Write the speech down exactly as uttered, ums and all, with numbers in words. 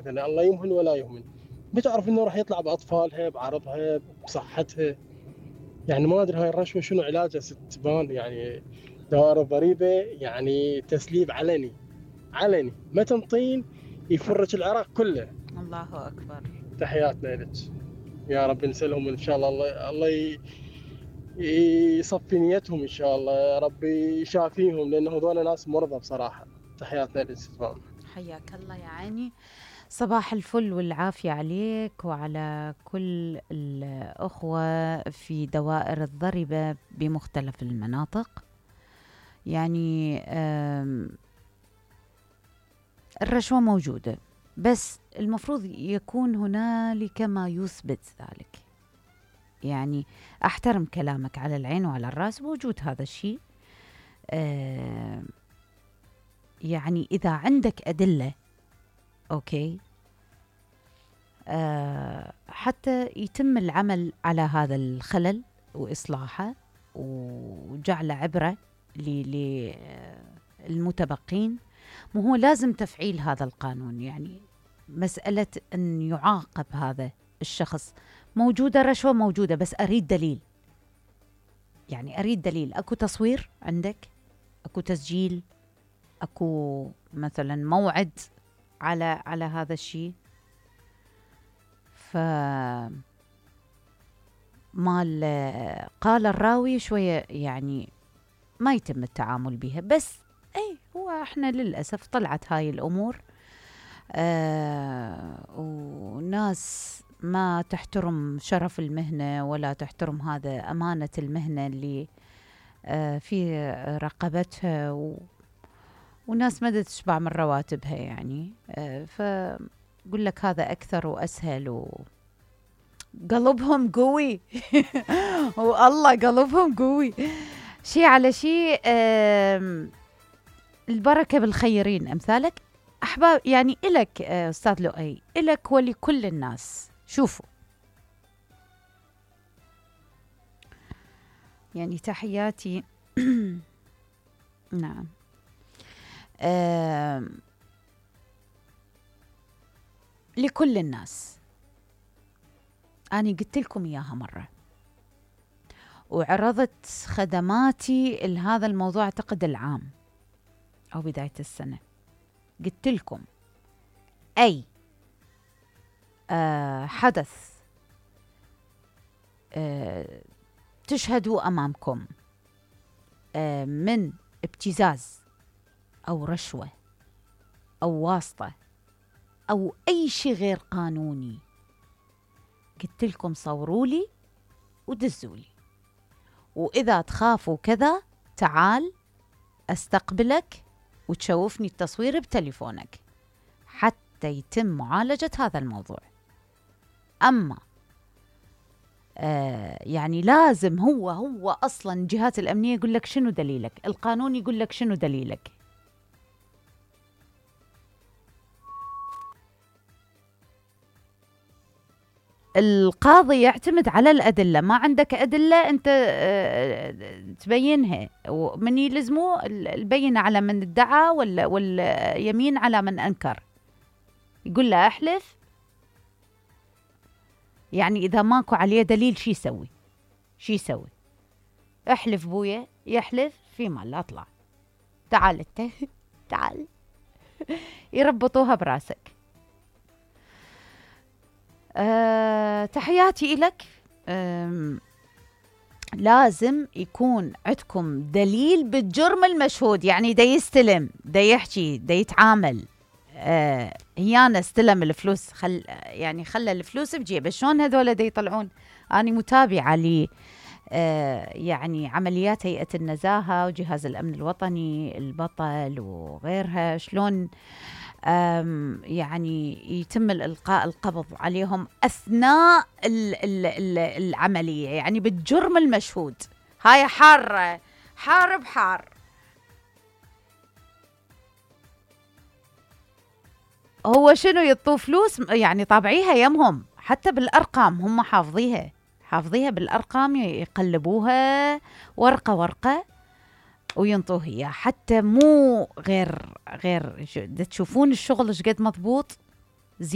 مثلا، الله يمهن ولا يهمن، بتعرف انه راح يطلع باطفالها بعرضها بصحتها. يعني ما ادري هاي الرشوه شنو علاجها ست بان يعني. دوائر الضريبه يعني تسليب علني، علني ما تنطين يفرج العراق كله. الله أكبر. تحياتنا لك. يا رب نسألهم ان شاء الله، الله, الله ي- يصفي نيتهم ان شاء الله، يا رب يشافيهم، لانه هذول ناس مرضى بصراحه. تحياتنا لك ست بان. حياك الله يا عيني. صباح الفل والعافية عليك وعلى كل الأخوة في دوائر الضريبة بمختلف المناطق. يعني آم، الرشوة موجودة، بس المفروض يكون هنالك ما يثبت ذلك. يعني أحترم كلامك على العين وعلى الرأس، موجود هذا الشيء. آم، يعني إذا عندك أدلة أوكي، آه، حتى يتم العمل على هذا الخلل وإصلاحه وجعل عبرة للمتبقين. مو هو لازم تفعيل هذا القانون، يعني مسألة أن يعاقب هذا الشخص. موجودة رشوة موجودة، بس أريد دليل. يعني أريد دليل، أكو تصوير عندك، أكو تسجيل، أكو مثلا موعد على على هذا الشيء. ف مال قال الراوي شوية يعني ما يتم التعامل بها. بس اي هو احنا للأسف طلعت هاي الأمور، آه وناس ما تحترم شرف المهنة ولا تحترم هذا أمانة المهنة اللي آه في رقبتها، و وناس ما تشبع من رواتبها يعني. آه فقول لك هذا أكثر وأسهل، و قلبهم قوي. والله قلبهم قوي. شي على شي. آم، البركة بالخيرين أمثالك أحباب. يعني إلك آه، أستاذ لؤي، إلك ولكل الناس. شوفوا، يعني تحياتي. نعم. آم، لكل الناس. أنا قلت لكم إياها مرة، وعرضت خدماتي لهذا الموضوع أعتقد العام أو بداية السنة. قلت لكم أي آه حدث آه تشهدوا أمامكم آه من ابتزاز أو رشوة أو واسطة أو أي شيء غير قانوني، قلت لكم صوروا لي ودزوا لي. وإذا تخافوا كذا تعال أستقبلك وتشوفني التصوير بتليفونك حتى يتم معالجة هذا الموضوع. أما آه يعني لازم هو هو أصلا الجهات الأمنية يقول لك شنو دليلك، القانون يقول لك شنو دليلك. القاضي يعتمد على الأدلة. ما عندك أدلة أنت آه تبينها، ومن يلزمه البينة على من ادعى ولا واليمين على من أنكر. يقول له أحلف، يعني إذا ماكو عليه دليل شي يسوي؟ شي يسوي؟ احلف بويا، يحلف في مال اطلع تعال انت. تعال. يربطوها براسك. أه تحياتي إلك. لازم يكون عندكم دليل بالجرم المشهود، يعني دا يستلم، دا يحكي، دا يتعامل. أه هيانا استلم الفلوس، خل يعني خلى الفلوس بجيبه. شلون هذول دا يطلعون؟ أنا متابعة لي آه يعني عمليات هيئة النزاهة وجهاز الأمن الوطني البطل وغيرها، شلون يعني يتم الإلقاء القبض عليهم أثناء ال ال ال العملية، يعني بالجرم المشهود. هاي حارة، حار بحار. هو شنو يطوا فلوس يعني طابعيها يمهم، حتى بالأرقام هم حافظيها، حافظيها بالأرقام، يقلبوها ورقة ورقة وينطوه إياه. حتى مو غير غير تشوفون الشغل ايش قد مضبوط.